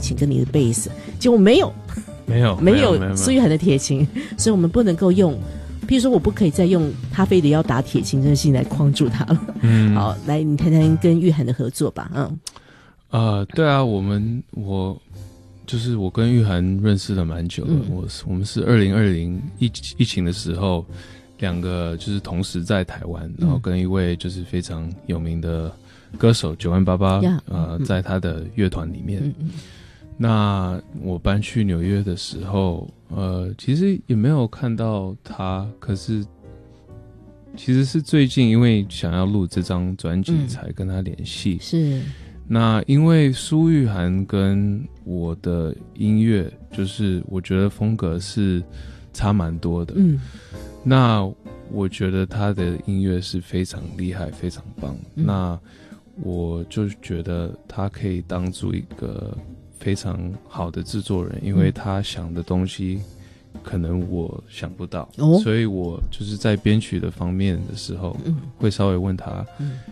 琴跟你的贝斯，结果没有苏玉涵的铁琴，所以我们不能够用，譬如说我不可以再用他非得要打铁琴这件事情来框住他了。好，来你谈谈跟玉涵的合作吧。 对啊，我就是我跟玉涵认识了蛮久的，我们是2020疫情的时候，两个就是同时在台湾，然后跟一位就是非常有名的歌手98888在他的乐团里面。那我搬去纽约的时候，其实也没有看到他，可是其实是最近因为想要录这张专辑才跟他联系。 是。 那因为苏玉涵跟我的音乐，就是我觉得风格是差蛮多的。那我觉得他的音乐是非常厉害，非常棒。那我就觉得他可以当做一个非常好的制作人，因为他想的东西可能我想不到，所以我就是在编曲的方面的时候，会稍微问他，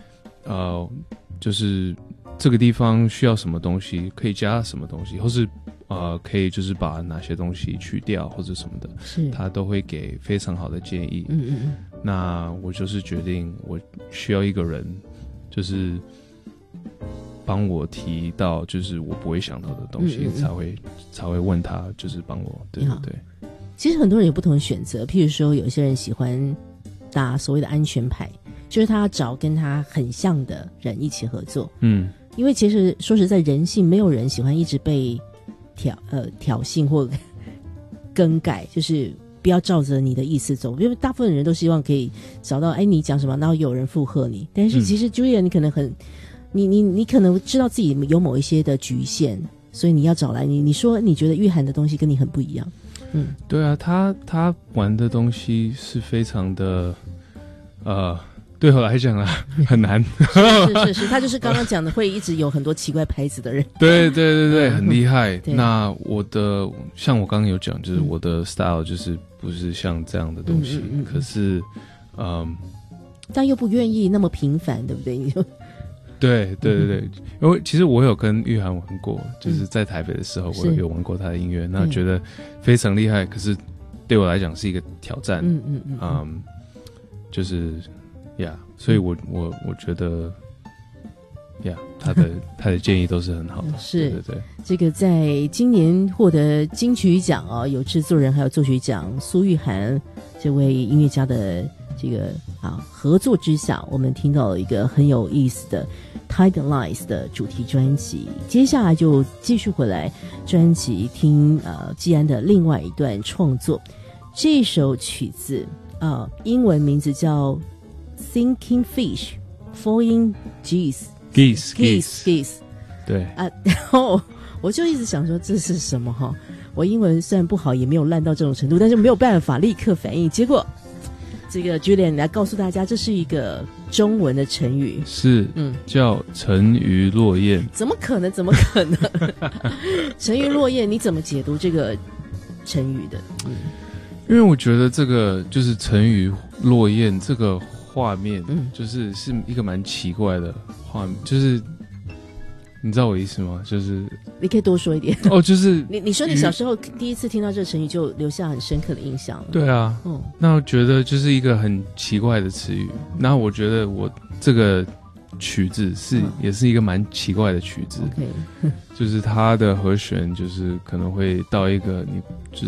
就是这个地方需要什么东西，可以加什么东西，或是可以就是把哪些东西去掉或者什么的，他都会给非常好的建议。那我就是决定我需要一个人，就是帮我提到就是我不会想到的东西，才会问他，就是帮我。对对对。 其实很多人有不同的选择，譬如说有些人喜欢打所谓的安全牌，就是他要找跟他很像的人一起合作。因为其实说实在，人性没有人喜欢一直被挑衅或更改，就是不要照着你的意思走，因为大部分人都希望可以找到你讲什么然后有人附和你。但是其实 Julia 你可能你可能知道自己有某一些的局限，所以你要找来你说你觉得玉涵的东西跟你很不一样。 对啊，他玩的东西是非常的对我来讲啊很难。 是他就是刚刚讲的会一直有很多奇怪牌子的人。 对对对对，很厉害。那像我刚刚有讲，就是我的 style 就是不是像这样的东西，可是但又不愿意那么频繁，对不对？你就对对对对，因为其实我有跟玉涵玩过，就是在台北的时候我有玩过他的音乐，那觉得非常厉害，可是对我来讲是一个挑战。就是所以我觉得他的建议都是很好的。是，对对对。 这个在今年获得金曲奖有制作人还有作曲奖苏玉涵这位音乐家的这个合作之下，我们听到了一个很有意思的 Tidelines 的主题专辑。接下来就继续回来专辑听季安的另外一段创作。这首曲子英文名字叫 Sinking Fish Falling Geese。 对然后我就一直想说这是什么我英文虽然不好也没有烂到这种程度，但是没有办法立刻反应。结果这个 Julian 来告诉大家，这是一个中文的成语， 是叫沉鱼落雁。 怎么可能沉鱼落雁，你怎么解读这个成语的？ 因为我觉得这个就是沉鱼落雁这个画面，是一个蛮奇怪的画面，就是你知道我意思吗？就是你可以多说一点。 就是你说你小时候第一次听到这个成语就留下很深刻的印象了。 对啊，那我觉得就是一个很奇怪的词语。然后我觉得我这个曲子也是一个蛮奇怪的曲子。就是它的和弦就是可能会到一个你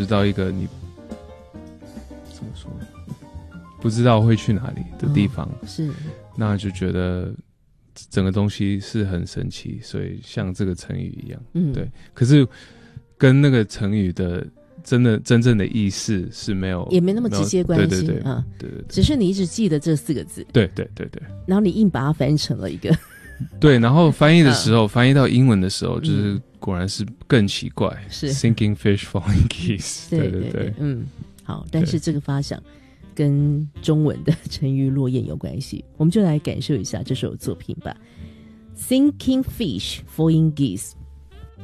怎么说不知道会去哪里的地方。是，那就觉得整个东西是很神奇，所以像这个成语一样。对。可是跟那个成语的真正的意思是也没那么直接关系。对，只是你一直记得这4个字。对对对对。然后你硬把它翻成了一个对，然后翻译的时候翻译到英文的时候就是果然是更奇怪。是 Sinking Fish Falling Geese。 对对对。 好，但是这个发想跟中文的沉鱼落雁有关系，我们就来感受一下这首作品吧。 Sinking Fish Falling Geese。